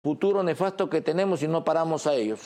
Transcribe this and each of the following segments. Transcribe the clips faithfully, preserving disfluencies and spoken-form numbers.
futuro nefasto que tenemos si no paramos a ellos.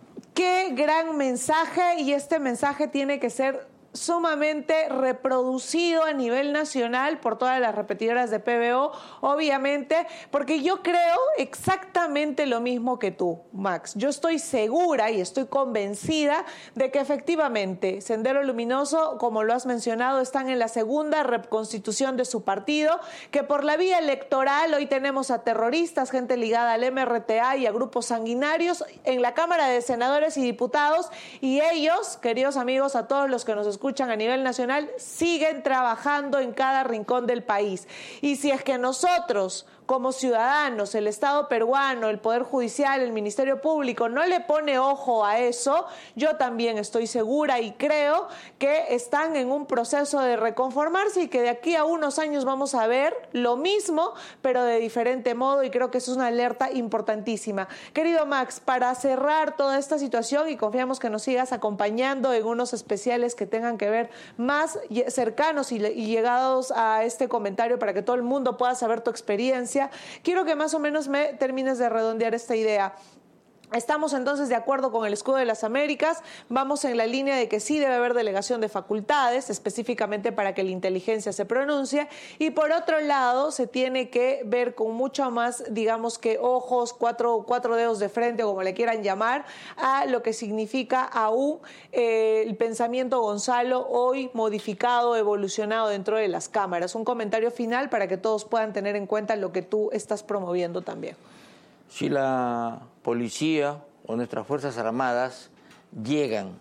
Qué gran mensaje, y este mensaje tiene que ser sumamente reproducido a nivel nacional por todas las repetidoras de P B O, obviamente, porque yo creo exactamente lo mismo que tú, Max. Yo estoy segura y estoy convencida de que efectivamente Sendero Luminoso, como lo has mencionado, están en la segunda reconstitución de su partido, que por la vía electoral hoy tenemos a terroristas, gente ligada al M R T A y a grupos sanguinarios en la Cámara de Senadores y Diputados, y ellos, queridos amigos, a todos los que nos escuchan a nivel nacional, siguen trabajando en cada rincón del país. Y si es que nosotros, como ciudadanos, el Estado peruano, el Poder Judicial, el Ministerio Público, no le pone ojo a eso, yo también estoy segura y creo que están en un proceso de reconformarse y que de aquí a unos años vamos a ver lo mismo, pero de diferente modo, y creo que eso es una alerta importantísima. Querido Max, para cerrar toda esta situación, y confiamos que nos sigas acompañando en unos especiales que tengan que ver más cercanos y, y llegados a este comentario para que todo el mundo pueda saber tu experiencia, quiero que más o menos me termines de redondear esta idea. Estamos entonces de acuerdo con el Escudo de las Américas, vamos en la línea de que sí debe haber delegación de facultades, específicamente para que la inteligencia se pronuncie, y por otro lado se tiene que ver con mucho más, digamos que ojos, cuatro, cuatro dedos de frente, o como le quieran llamar, a lo que significa aún eh, el pensamiento Gonzalo, hoy modificado, evolucionado dentro de las cámaras. Un comentario final para que todos puedan tener en cuenta lo que tú estás promoviendo también. Si la policía o nuestras Fuerzas Armadas llegan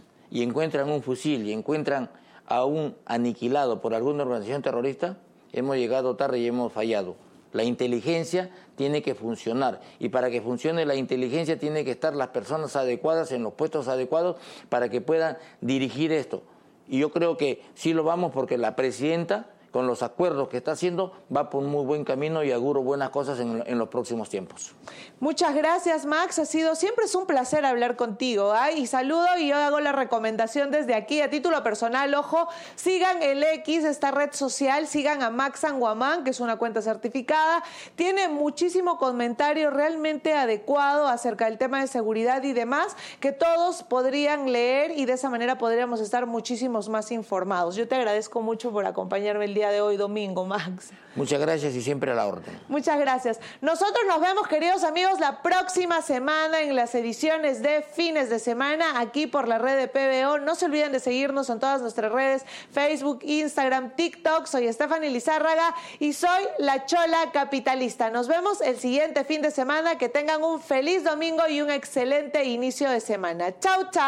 y encuentran un fusil y encuentran a un aniquilado por alguna organización terrorista, hemos llegado tarde y hemos fallado. La inteligencia tiene que funcionar, y para que funcione la inteligencia tiene que estar las personas adecuadas en los puestos adecuados para que puedan dirigir esto. Y yo creo que sí lo vamos, porque la presidenta, con los acuerdos que está haciendo, va por un muy buen camino y auguro buenas cosas en, en los próximos tiempos. Muchas gracias, Max. Ha sido, siempre es un placer hablar contigo, ¿eh? Y saludo, y yo hago la recomendación desde aquí, a título personal, ojo, sigan el X, esta red social, sigan a Max Anguamán, que es una cuenta certificada, tiene muchísimo comentario realmente adecuado acerca del tema de seguridad y demás, que todos podrían leer, y de esa manera podríamos estar muchísimos más informados. Yo te agradezco mucho por acompañarme el día de hoy, domingo, Max. Muchas gracias y siempre a la orden. Muchas gracias. Nosotros nos vemos, queridos amigos, la próxima semana en las ediciones de fines de semana aquí por la red de P B O. No se olviden de seguirnos en todas nuestras redes, Facebook, Instagram, TikTok. Soy Stephanie Lizárraga y soy la Chola Capitalista. Nos vemos el siguiente fin de semana. Que tengan un feliz domingo y un excelente inicio de semana. Chau, chau.